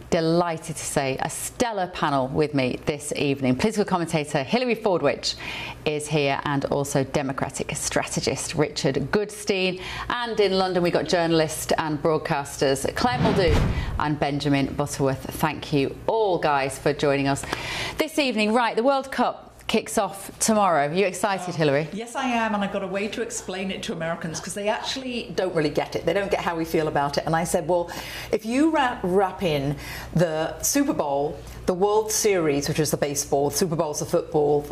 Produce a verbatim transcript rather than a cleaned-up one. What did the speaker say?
delighted to say a stellar panel with me this evening. Political commentator Hilary Fordwich is here, and also Democratic strategist Richard Goodstein. And in London we've got journalists and broadcasters Claire Muldoon and Benjamin Butterworth. Thank you all, guys, for joining us this evening. Right, the World Cup kicks off tomorrow. Are you excited, uh, Hilary? Yes, I am, and I've got a way to explain it to Americans because they actually don't really get it. They don't get how we feel about it. And I said, well, if you wrap, wrap in the Super Bowl, the World Series, which is the baseball, Super Bowl's the football,